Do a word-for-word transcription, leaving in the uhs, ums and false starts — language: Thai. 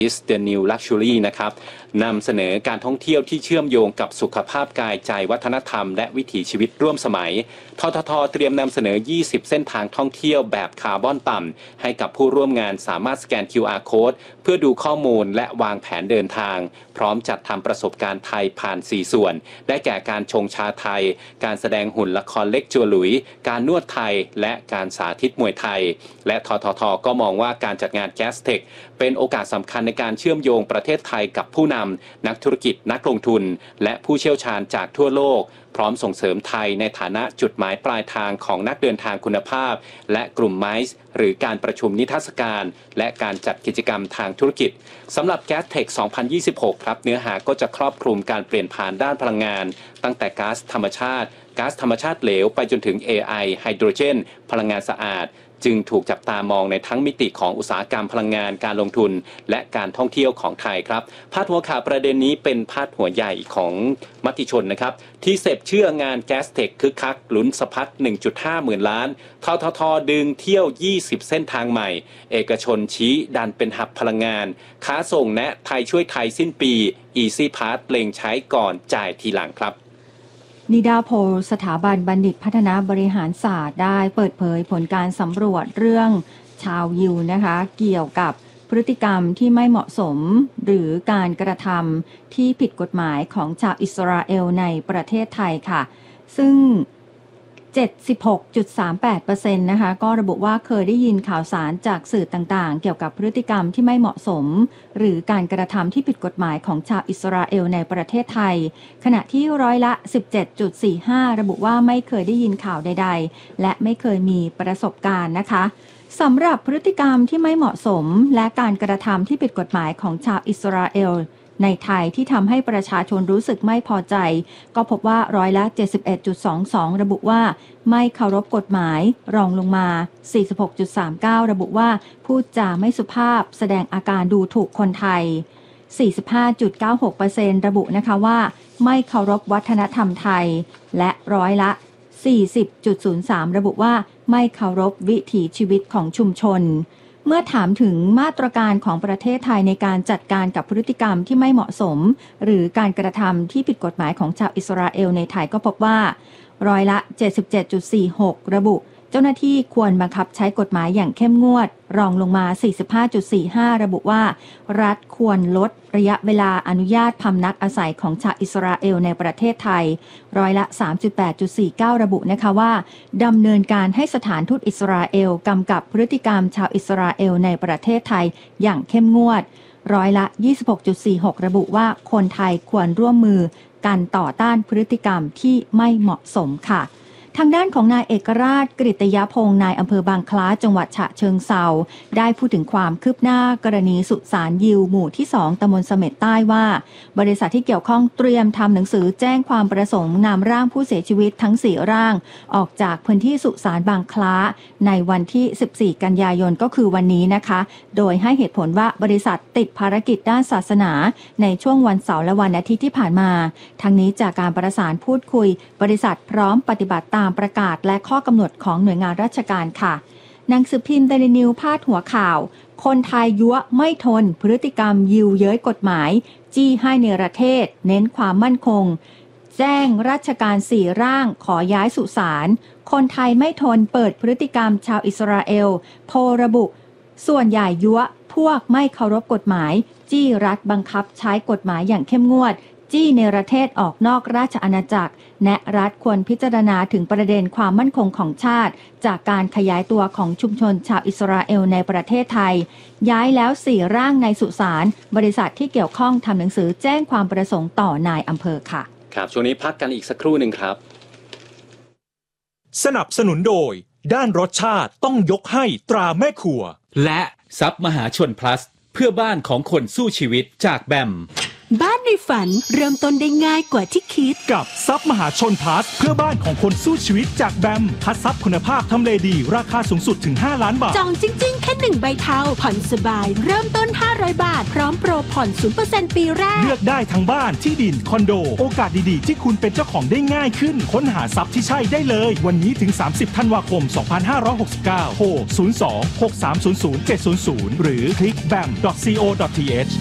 is the new luxury นะครับนำเสนอการท่องเที่ยวที่เชื่อมโยงกับสุขภาพกายใจวัฒนธรรมและวิถีชีวิตร่วมสมัยททท.เตรียมนำเสนอยี่สิบเส้นทางท่องเที่ยวแบบคาร์บอนต่ำให้กับผู้ร่วมงานสามารถสแกน คิว อาร์ Code เพื่อดูข้อมูลและวางแผนเดินทางพร้อมจัดทำประสบการณ์ไทยผ่านสี่ส่วนได้แก่การชงชาไทยการแสดงหุ่นละครเล็กจัวหลุยการนวดไทยและการสาธิตมวยไทยและททท.ก็มองว่าการจัดงาน Gastech เป็นโอกาสสำคัญในการเชื่อมโยงประเทศไทยกับผู้นำนักธุรกิจนักลงทุนและผู้เชี่ยวชาญจากทั่วโลกพร้อมส่งเสริมไทยในฐานะจุดหมายปลายทางของนักเดินทางคุณภาพและกลุ่มไมซ์หรือการประชุมนิทรรศการและการจัดกิจกรรมทางธุรกิจสำหรับ Gastech สองพันยี่สิบหก ครับเนื้อหาก็จะครอบคลุมการเปลี่ยนผ่านด้านพลังงานตั้งแต่ก๊าซธรรมชาติก๊าซธรรมชาติเหลวไปจนถึง เอ ไอ ไฮโดรเจนพลังงานสะอาดจึงถูกจับตามองในทั้งมิติของอุตสาหกรรมพลังงานการลงทุนและการท่องเที่ยวของไทยครับพาดหัวข่าวประเด็นนี้เป็นพาดหัวใหญ่ของมติชนนะครับที่เสพเชื่องาน Gastech คึกคักลุ้นสะพัด หนึ่งจุดห้า หมื่นล้านททท.ดึงเที่ยวยี่สิบเส้นทางใหม่เอกชนชี้ดันเป็นหับพลังงานค้าส่งแนะไทยช่วยไทยสิ้นปี Easy Pass เล็งใช้ก่อนจ่ายทีหลังครับนิดาโพลสถาบันบัณฑิตพัฒนาบริหารศาสตร์ได้เปิดเผยผลการสำรวจเรื่องชาวยิวนะคะเกี่ยวกับพฤติกรรมที่ไม่เหมาะสมหรือการกระทำที่ผิดกฎหมายของชาวอิสราเอลในประเทศไทยค่ะซึ่ง เจ็ดสิบหกจุดสามแปดเปอร์เซ็นต์ นะคะก็ระบุว่าเคยได้ยินข่าวสารจากสื่อต่างๆเกี่ยวกับพฤติกรรมที่ไม่เหมาะสมหรือการกระทำที่ผิดกฎหมายของชาวอิสราเอลในประเทศไทยขณะที่ร้อยละ สิบเจ็ดจุดสี่ห้า ระบุว่าไม่เคยได้ยินข่าวใดๆและไม่เคยมีประสบการณ์นะคะสำหรับพฤติกรรมที่ไม่เหมาะสมและการกระทำที่ผิดกฎหมายของชาวอิสราเอลในไทยที่ทำให้ประชาชนรู้สึกไม่พอใจก็พบว่าร้อยละ เจ็ดสิบเอ็ดจุดสองสอง ระบุว่าไม่เคารพกฎหมายรองลงมา สี่สิบหกจุดสามเก้า ระบุว่าพูดจาไม่สุภาพแสดงอาการดูถูกคนไทย สี่สิบห้าจุดเก้าหกเปอร์เซ็นต์ ระบุนะคะว่าไม่เคารพวัฒนธรรมไทยและร้อยละ สี่สิบจุดศูนย์สาม ระบุว่าไม่เคารพวิถีชีวิตของชุมชนเมื่อถามถึงมาตรการของประเทศไทยในการจัดการกับพฤติกรรมที่ไม่เหมาะสมหรือการกระทำที่ผิดกฎหมายของชาวอิสราเอลในไทยก็พบว่าร้อยละ เจ็ดสิบเจ็ดจุดสี่หก ระบุเจ้าหน้าที่ควรบังคับใช้กฎหมายอย่างเข้มงวดรองลงมา สี่สิบห้าจุดสี่ห้า ระบุว่ารัฐควรลดระยะเวลาอนุญาตพำนักอาศัยของชาวอิสราเอลในประเทศไทยร้อยละ สามสิบแปดจุดสี่เก้า ระบุนะคะว่าดำเนินการให้สถานทูตอิสราเอลกำกับพฤติกรรมชาวอิสราเอลในประเทศไทยอย่างเข้มงวดร้อยละ ยี่สิบหกจุดสี่หก ระบุว่าคนไทยควรร่วมมือกันต่อต้านพฤติกรรมที่ไม่เหมาะสมค่ะทางด้านของนายเอกราชกฤตยพงษ์นายอำเภอบางคล้าจังหวัดฉะเชิงเทราได้พูดถึงความคืบหน้ากรณีสุสานยิวหมู่ที่สองตำบลเสม็ดใต้ว่าบริษัทที่เกี่ยวข้องเตรียมทำหนังสือแจ้งความประสงค์นำร่างผู้เสียชีวิตทั้งสี่ร่างออกจากพื้นที่สุสานบางคล้าในวันที่สิบสี่กันยายนก็คือวันนี้นะคะโดยให้เหตุผลว่าบริษัทติดภารกิจด้านศาสนาในช่วงวันเสาร์และวันอาทิตย์ที่ผ่านมาทั้งนี้จากการประสานพูดคุยบริษัทพร้อมปฏิบัติตามประกาศและข้อกำหนดของหน่วยงานราชการค่ะหนังสือพิมพ์เดลินิวพาดหัวข่าวคนไทยยั่วไม่ทนพฤติกรรมยิวเย้ยกฎหมายจี้ให้เนรเทศเน้นความมั่นคงแจ้งราชการสี่ร่างขอย้ายสุสานคนไทยไม่ทนเปิดพฤติกรรมชาวอิสราเอลโพระบุส่วนใหญ่ยั่วพวกไม่เคารพกฎหมายจี้รัฐบังคับใช้กฎหมายอย่างเข้มงวดจี้เนรเทศออกนอกราชอาณาจักรแนะรัฐควรพิจารณาถึงประเด็นความมั่นคงของชาติจากการขยายตัวของชุมชนชาวอิสราเอลในประเทศไทยย้ายแล้วสี่ร่างในสุสานบริษัทที่เกี่ยวข้องทำหนังสือแจ้งความประสงค์ต่อนายอำเภอค่ะครับช่วงนี้พักกันอีกสักครู่หนึ่งครับสนับสนุนโดยด้านรสชาติต้องยกให้ตราแม่ครัวและซับมหาชน plus เพื่อบ้านของคนสู้ชีวิตจากแบมบ้านในฝันเริ่มต้นได้ง่ายกว่าที่คิดกับทรัพย์มหาชนพลัสเพื่อบ้านของคนสู้ชีวิตจากแบมพัดทรัพย์คุณภาพทำเลดีราคาสูงสุดถึงห้าล้านบาทจองจริงๆแค่หนึ่งใบเทาผ่อนสบายเริ่มต้นห้าร้อยบาทพร้อมโปรผ่อน ศูนย์เปอร์เซ็นต์ ปีแรกเลือกได้ทั้งบ้านที่ดินคอนโดโอกาสดีๆที่คุณเป็นเจ้าของได้ง่ายขึ้นค้นหาทรัพย์ที่ใช่ได้เลยวันนี้ถึงสามสิบธันวาคมสองพันห้าร้อยหกสิบเก้าโทรศูนย์ สอง หก สาม ศูนย์ ศูนย์ เจ็ด ศูนย์ ศูนย์หรือคลิก แบม ดอท ซี โอ ดอท ที เอช